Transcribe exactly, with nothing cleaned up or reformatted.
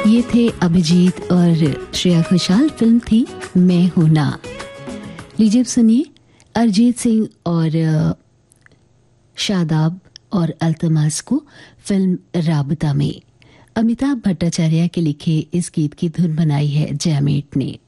ये थे अभिजीत और श्रेया घोषाल, फिल्म थी मैं हूं ना। लीजिए सुनिए अरिजीत सिंह और शादाब और अल्तमास को फिल्म राबता में। अमिताभ भट्टाचार्य के लिखे इस गीत की धुन बनाई है जयमीत ने।